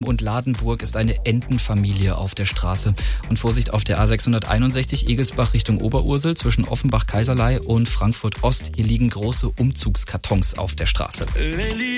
und Ladenburg ist eine Entenfamilie auf der Straße. Und Vorsicht auf der A661 Egelsbach Richtung Oberursel zwischen Offenbach-Kaiserlei und Frankfurt Ost. Hier liegen große Umzugskartons auf der Straße.